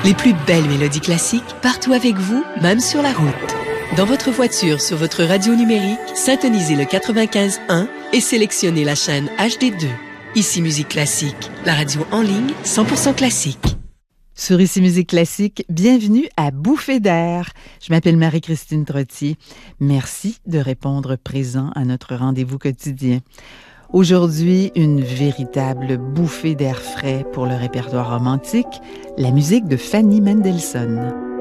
Les plus belles mélodies classiques partout avec vous, même sur la route. Dans votre voiture, sur votre radio numérique, syntonisez le 95.1 et sélectionnez la chaîne HD2. Ici Musique Classique, la radio en ligne 100% classique. Sur Ici Musique Classique, bienvenue à Bouffée d'air. Je m'appelle Marie-Christine Trottier. Merci de répondre présent à notre rendez-vous quotidien. Aujourd'hui, une véritable bouffée d'air frais pour le répertoire romantique, la musique de Fanny Mendelssohn.